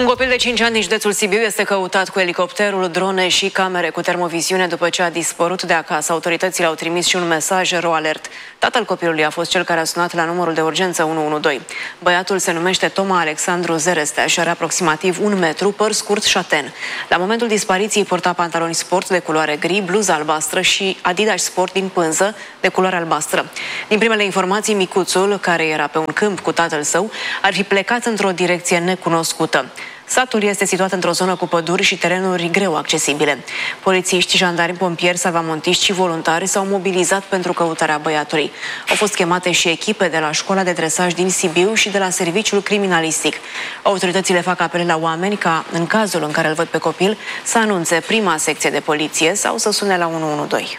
Un copil de 5 ani din județul Sibiu este căutat cu elicopterul, drone și camere cu termoviziune după ce a dispărut de acasă. Autoritățile au trimis și un mesaj RoAlert. Tatăl copilului a fost cel care a sunat la numărul de urgență 112. Băiatul se numește Toma Alexandru Zerestea și are aproximativ 1 metru, păr scurt șaten. La momentul dispariției purta pantaloni sport de culoare gri, bluză albastră și Adidas Sport din pânză de culoare albastră. Din primele informații, micuțul, care era pe un câmp cu tatăl său, ar fi plecat într-o direcție necunoscută. Satul este situat într-o zonă cu păduri și terenuri greu accesibile. Polițiști, jandarmi, pompieri, salvamontiști și voluntari s-au mobilizat pentru căutarea băiatului. Au fost chemate și echipe de la școala de dresaj din Sibiu și de la serviciul criminalistic. Autoritățile fac apel la oameni ca, în cazul în care îl văd pe copil, să anunțe prima secție de poliție sau să sune la 112.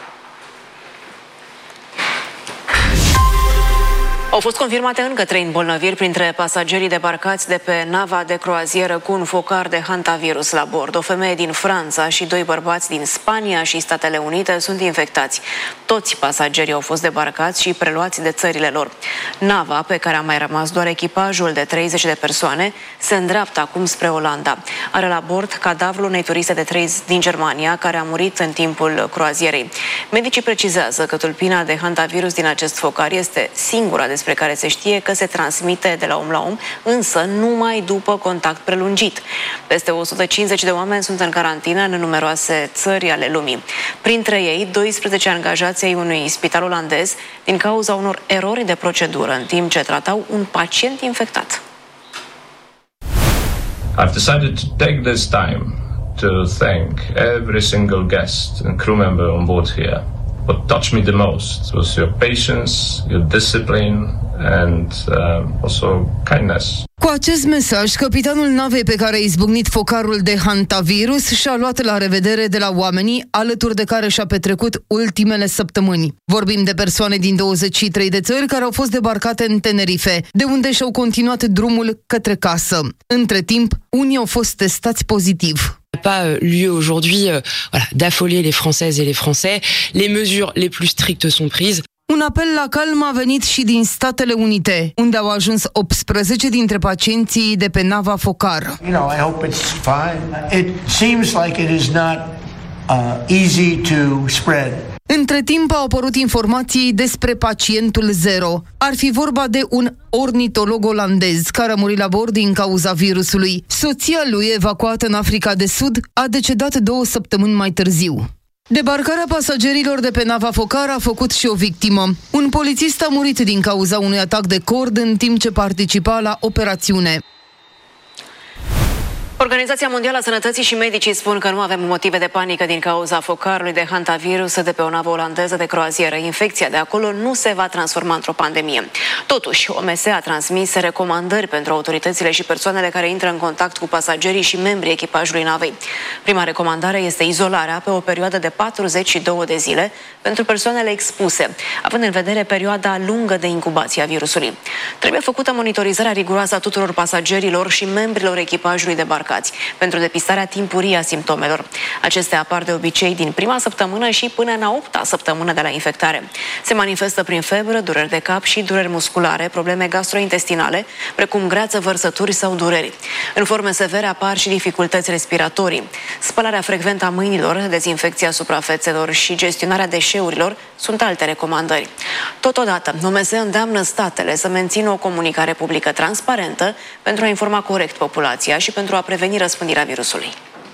Au fost confirmate încă 3 îmbolnăviri printre pasagerii debarcați de pe nava de croazieră cu un focar de hantavirus la bord. O femeie din Franța și 2 bărbați din Spania și Statele Unite sunt infectați. Toți pasagerii au fost debarcați și preluați de țările lor. Nava, pe care a mai rămas doar echipajul de 30 de persoane, se îndreaptă acum spre Olanda. Are la bord cadavrul unei turiste de 3 din Germania, care a murit în timpul croazierei. Medicii precizează că tulpina de hantavirus din acest focar este singura despre care se știe că se transmite de la om la om, însă numai după contact prelungit. Peste 150 de oameni sunt în carantină în numeroase țări ale lumii. Printre ei, 12 angajați ai unui spital olandez din cauza unor erori de procedură, în timp ce tratau un pacient infectat. I've decided to take this time to thank every single guest and crew member on board here. What touched me the most was your patience, your discipline and also kindness. Cu acest mesaj, capitanul navei pe care a izbucnit focarul de hantavirus și-a luat la revedere de la oamenii alături de care și-a petrecut ultimele săptămâni. Vorbim de persoane din 23 de țări care au fost debarcate în Tenerife, de unde și-au continuat drumul către casă. Între timp, unii au fost testați pozitiv. Pas lieu aujourd'hui d'affoler les Françaises et les Français. Les mesures les plus strictes sont prises. Un apel la calm a venit și din Statele Unite, unde au ajuns 18 dintre pacienții de pe nava focar. I hope it's fine. It seems like it is not easy to spread. Între timp au apărut informații despre pacientul zero. Ar fi vorba de un ornitolog olandez care a murit la bord din cauza virusului. Soția lui, evacuată în Africa de Sud, a decedat 2 săptămâni mai târziu. Debarcarea pasagerilor de pe nava focar a făcut și o victimă. Un polițist a murit din cauza unui atac de cord în timp ce participa la operațiune. Organizația Mondială a Sănătății și medicii spun că nu avem motive de panică din cauza focarului de hantavirus de pe o navă olandeză de croazieră. Infecția de acolo nu se va transforma într-o pandemie. Totuși, OMS a transmis recomandări pentru autoritățile și persoanele care intră în contact cu pasagerii și membrii echipajului navei. Prima recomandare este izolarea pe o perioadă de 42 de zile pentru persoanele expuse, având în vedere perioada lungă de incubație a virusului. Trebuie făcută monitorizarea riguroasă a tuturor pasagerilor și membrilor echipajului de barcați pentru depistarea timpurie a simptomelor. Acestea apar de obicei din prima săptămână și până în a 8-a săptămână de la infectare. Se manifestă prin febră, dureri de cap și dureri musculare, probleme gastrointestinale, precum greață, vărsături sau dureri. În forme severe apar și dificultăți respiratorii. Spălarea frecventă a mâinilor, dezinfecția suprafețelor și gestionarea deșeurilor sunt alte recomandări. Totodată, OMS îndeamnă statele să mențină o comunicare publică transparentă pentru a informa corect populația și pentru a preveni răspândirea virusului.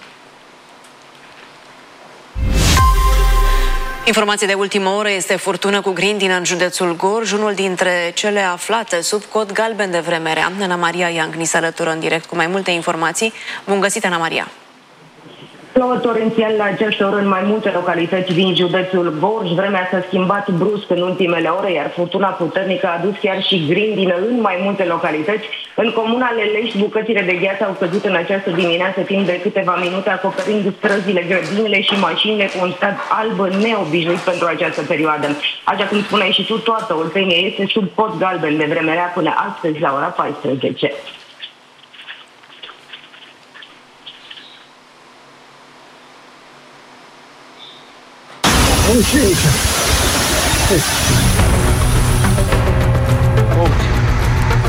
Informație de ultimă oră este furtună cu grindină în județul Gorj, unul dintre cele aflate sub cod galben de vreme rea. Ana Maria Iang ni se alătură în direct cu mai multe informații. Bun găsit, Ana Maria! Plouă torențial la această oră în mai multe localități din județul Gorj. Vremea s-a schimbat brusc în ultimele ore, iar furtuna puternică a adus chiar și grindină în mai multe localități. În comuna Lelești, bucățile de gheață au căzut în această dimineață timp de câteva minute, acoperind străzile, grădinile și mașinile cu un stat alb neobișnuit pentru această perioadă. Așa cum spuneai și tu, toată Oltenia este sub cod galben de vreme rea până astăzi la ora 14. Oh, shit.